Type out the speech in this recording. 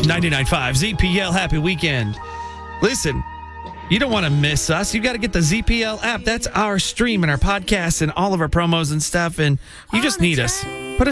99.5 ZPL, happy weekend. Listen, you don't want to miss us. You got to get the ZPL app. That's our stream and our podcasts and all of our promos and stuff. And you just need us. Put